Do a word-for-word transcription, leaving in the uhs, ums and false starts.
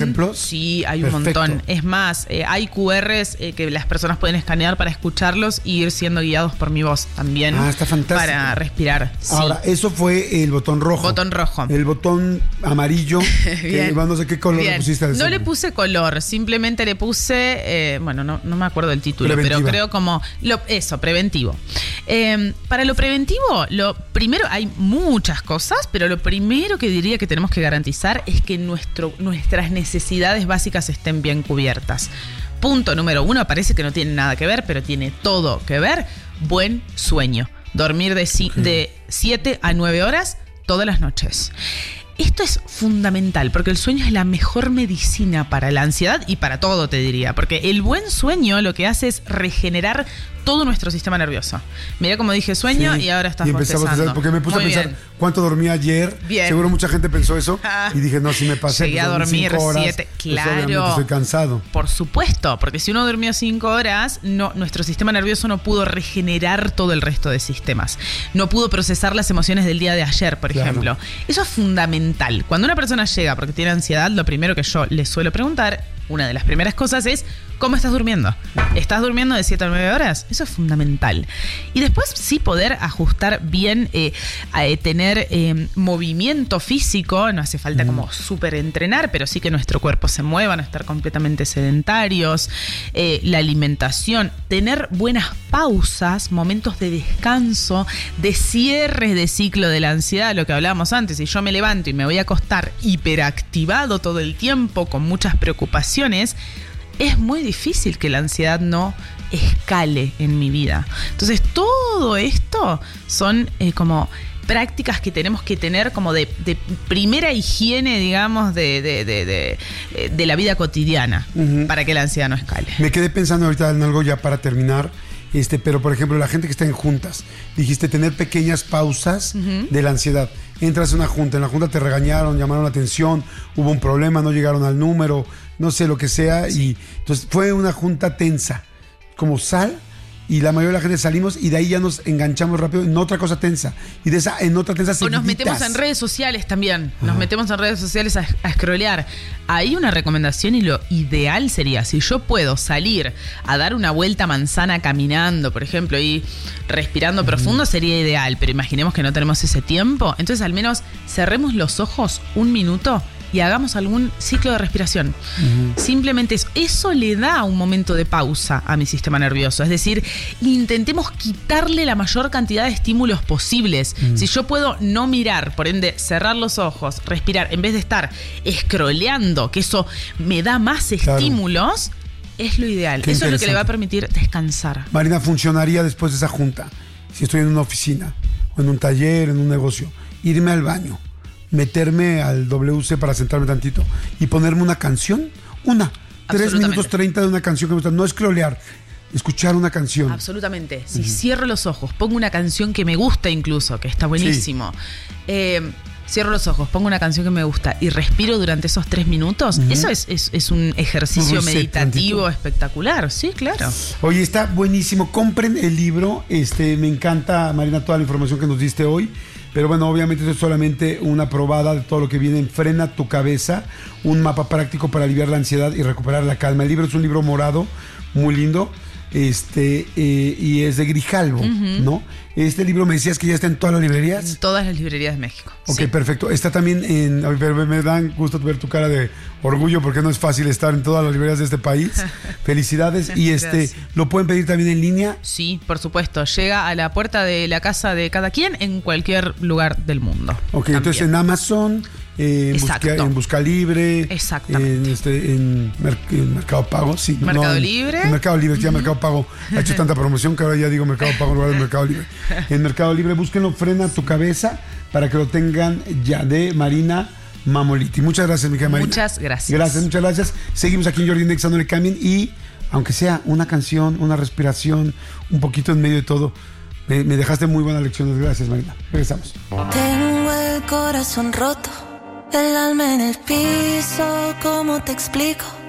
ejemplos? Sí, hay un Perfecto. montón. Es más, eh, hay cu erres eh, que las personas pueden escanear para escucharlos y ir siendo guiados por mi voz también. Ah, está fantástico. Para respirar. Sí. Ahora, eso fue el botón rojo. Botón rojo. El botón amarillo. Que, no sé qué color Bien. le pusiste. No le puse color, simplemente le puse, eh, bueno, no, no me acuerdo del título, Preventiva. pero creo como, lo, eso, preventivo. Eh, para lo preventivo, lo primero, hay muchas cosas, pero lo primero que diría que tenemos que garantizar es que nuestro, nuestras necesidades básicas estén bien cubiertas. Punto número uno, parece que no tiene nada que ver, pero tiene todo que ver, buen sueño. Dormir de siete a nueve horas todas las noches. Esto es fundamental porque el sueño es la mejor medicina para la ansiedad y para todo, te diría. Porque el buen sueño lo que hace es regenerar todo nuestro sistema nervioso. Mirá como dije sueño sí, y ahora estás y empezamos bostezando. a porque me puse Muy a pensar bien. cuánto dormí ayer. Bien. Seguro mucha gente pensó eso. Y dije, no, si me pasé. Llegué a dormir siete. Claro. Pues obviamente estoy cansado. Por supuesto, porque si uno durmió cinco horas, no, nuestro sistema nervioso no pudo regenerar todo el resto de sistemas. No pudo procesar las emociones del día de ayer, por Claro. ejemplo. Eso es fundamental. Cuando una persona llega porque tiene ansiedad, lo primero que yo le suelo preguntar, una de las primeras cosas es, ¿cómo estás durmiendo? ¿Estás durmiendo de siete a nueve horas? Eso es fundamental. Y después sí poder ajustar bien, eh, a, eh, tener eh, movimiento físico, no hace falta mm. como súper entrenar, pero sí que nuestro cuerpo se mueva, no estar completamente sedentarios, eh, la alimentación, tener buenas pausas, momentos de descanso, de cierre de ciclo de la ansiedad, lo que hablábamos antes. Si yo me levanto y me voy a acostar hiperactivado todo el tiempo, con muchas preocupaciones, es muy difícil que la ansiedad no escale en mi vida. Entonces, todo esto son eh, como prácticas que tenemos que tener como de, de primera higiene, digamos, de, de, de, de, de la vida cotidiana, uh-huh. para que la ansiedad no escale. Me quedé pensando ahorita en algo ya para terminar. Este, pero por ejemplo, la gente que está en juntas, dijiste tener pequeñas pausas uh-huh. de la ansiedad. Entras a una junta, en la junta te regañaron, llamaron la atención, hubo un problema, no llegaron al número, no sé lo que sea, sí. y entonces fue una junta tensa, como sal, y la mayoría de la gente salimos y de ahí ya nos enganchamos rápido en otra cosa tensa, y de esa en otra tensa seguiditas. O nos metemos en redes sociales también, nos ah. metemos en redes sociales a, a scrollear. Ahí una recomendación y lo ideal sería, si yo puedo salir a dar una vuelta manzana caminando, por ejemplo, y respirando mm. profundo, sería ideal, pero imaginemos que no tenemos ese tiempo, entonces al menos cerremos los ojos un minuto y hagamos algún ciclo de respiración. Uh-huh. Simplemente eso. Eso le da un momento de pausa a mi sistema nervioso. Es decir, intentemos quitarle la mayor cantidad de estímulos posibles. Uh-huh. Si yo puedo no mirar, por ende, cerrar los ojos, respirar, en vez de estar scrolleando, que eso me da más estímulos, claro. es lo ideal. Qué eso es lo que le va a permitir descansar. Marina, funcionaría después de esa junta, si estoy en una oficina, o en un taller, en un negocio, irme al baño, meterme al doble u ce para sentarme tantito y ponerme una canción, una, tres minutos treinta de una canción que me gusta, no scrollear, escuchar una canción. Absolutamente. Si uh-huh. cierro los ojos, pongo una canción que me gusta incluso, que está buenísimo. Sí. Eh, cierro los ojos, pongo una canción que me gusta y respiro durante esos tres minutos, uh-huh. eso es, es, es un ejercicio un meditativo tantito. espectacular. Sí, claro. Oye, está buenísimo. Compren el libro. Este, me encanta, Marina, toda la información que nos diste hoy. Pero bueno, obviamente esto es solamente una probada de todo lo que viene en Frena tu Cabeza, un mapa práctico para aliviar la ansiedad y recuperar la calma. El libro es un libro morado, muy lindo, este eh, y es de Grijalbo, uh-huh. ¿no? Este libro me decías que ya está en todas las librerías. En todas las librerías de México. Ok, sí. Perfecto. Está también en... Me dan gusto ver tu cara de orgullo porque no es fácil estar en todas las librerías de este país. Felicidades. Y este, ¿lo pueden pedir también en línea? Sí, por supuesto. Llega a la puerta de la casa de cada quien en cualquier lugar del mundo. Ok, también. Entonces en Amazon... Eh, en, busca, en Busca Libre, en, este, en, Mer- en Mercado Pago, sí. Mercado no, en, Libre. En Mercado Libre, ya uh-huh. Mercado Pago ha hecho tanta promoción que ahora ya digo Mercado Pago en lugar de Mercado Libre. En Mercado Libre, búsquenlo, Frena tu Cabeza, para que lo tengan ya, de Marina Mamoliti. Muchas gracias, mi querida Marina. Muchas gracias. Gracias, muchas gracias. Seguimos aquí en Jordi Nexa, no le cambien, y aunque sea una canción, una respiración, un poquito en medio de todo, me, me dejaste muy buenas lecciones. Gracias, Marina. Regresamos. Tengo el corazón roto, el alma en el piso, ¿cómo te explico?